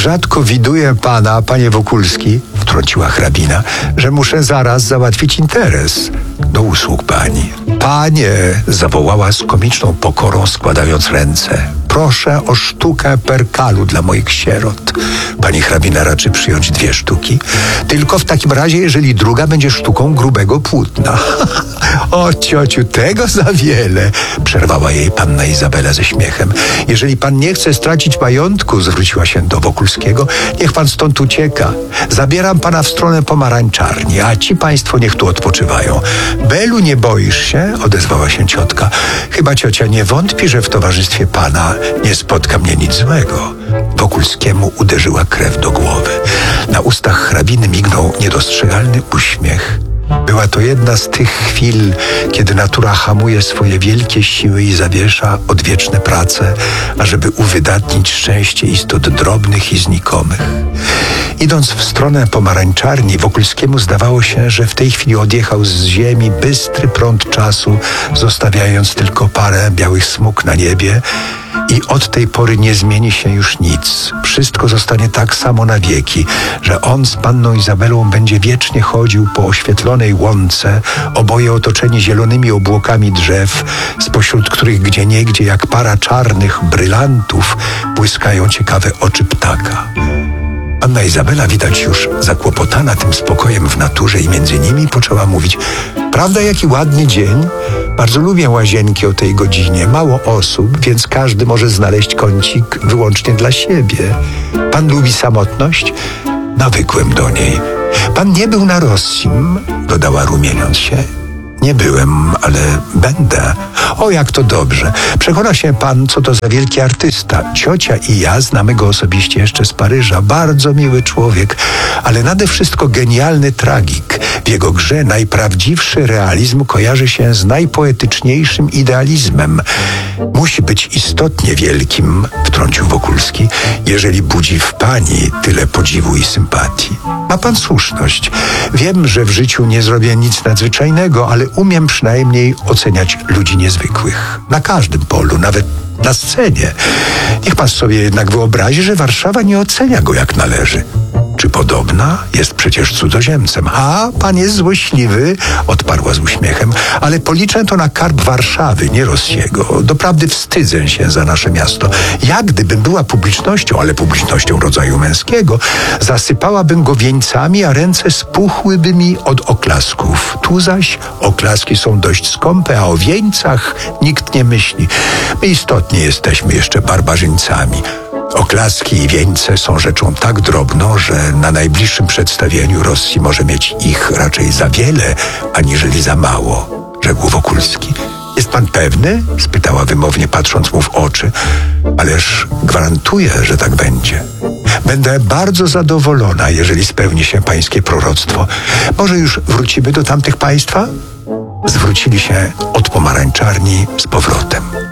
rzadko widuję pana, panie Wokulski, wtrąciła hrabina, że muszę zaraz załatwić interes. Do usług pani. Panie, zawołała z komiczną pokorą, składając ręce. Proszę o sztukę perkalu dla moich sierot. Pani hrabina raczy przyjąć 2 sztuki, tylko w takim razie, jeżeli druga będzie sztuką grubego płótna. O, ciociu, tego za wiele, przerwała jej panna Izabela ze śmiechem. Jeżeli pan nie chce stracić majątku, zwróciła się do Wokulskiego, niech pan stąd ucieka. Zabieram pana w stronę pomarańczarni, a ci państwo niech tu odpoczywają. Belu, nie boisz się? Odezwała się ciotka. Chyba ciocia nie wątpi, że w towarzystwie pana nie spotka mnie nic złego. Wokulskiemu uderzyła krew do głowy. Na ustach hrabiny mignął niedostrzegalny uśmiech. Była to jedna z tych chwil, kiedy natura hamuje swoje wielkie siły i zawiesza odwieczne prace, ażeby uwydatnić szczęście istot drobnych i znikomych. Idąc w stronę pomarańczarni, Wokulskiemu zdawało się, że w tej chwili odjechał z ziemi bystry prąd czasu, zostawiając tylko parę białych smug na niebie, i od tej pory nie zmieni się już nic. Wszystko zostanie tak samo na wieki, że on z panną Izabelą będzie wiecznie chodził po oświetlonej łące, oboje otoczeni zielonymi obłokami drzew, spośród których gdzieniegdzie jak para czarnych brylantów błyskają ciekawe oczy ptaka. Panna Izabela, widać już zakłopotana tym spokojem w naturze i między nimi, poczęła mówić: prawda, jaki ładny dzień? Bardzo lubię łazienki o tej godzinie. Mało osób, więc każdy może znaleźć kącik wyłącznie dla siebie. Pan lubi samotność? Nawykłem do niej. Pan nie był na Rossim? Dodała, rumieniąc się. Nie byłem, ale będę. O, jak to dobrze. Przekona się pan, co to za wielki artysta. Ciocia i ja znamy go osobiście jeszcze z Paryża. Bardzo miły człowiek, ale nade wszystko genialny tragik. W jego grze najprawdziwszy realizm kojarzy się z najpoetyczniejszym idealizmem. Musi być istotnie wielkim, wtrącił Wokulski, jeżeli budzi w pani tyle podziwu i sympatii. Ma pan słuszność. Wiem, że w życiu nie zrobię nic nadzwyczajnego, ale umiem przynajmniej oceniać ludzi niezwykłych. Na każdym polu, nawet na scenie. Niech pan sobie jednak wyobrazi, że Warszawa nie ocenia go jak należy. Czy podobna? Jest przecież cudzoziemcem. A, pan jest złośliwy, odparła z uśmiechem, ale policzę to na karb Warszawy, nie Rossiego. Doprawdy wstydzę się za nasze miasto. Ja, gdybym była publicznością, ale publicznością rodzaju męskiego, zasypałabym go wieńcami, a ręce spuchłyby mi od oklasków. Tu zaś oklaski są dość skąpe, a o wieńcach nikt nie myśli. My istotnie jesteśmy jeszcze barbarzyńcami. Oklaski i wieńce są rzeczą tak drobną, że na najbliższym przedstawieniu Rossi może mieć ich raczej za wiele, aniżeli za mało, rzekł Wokulski. Jest pan pewny? Spytała wymownie, patrząc mu w oczy. Ależ gwarantuję, że tak będzie. Będę bardzo zadowolona, jeżeli spełni się pańskie proroctwo. Może już wrócimy do tamtych państwa? Zwrócili się od pomarańczarni z powrotem.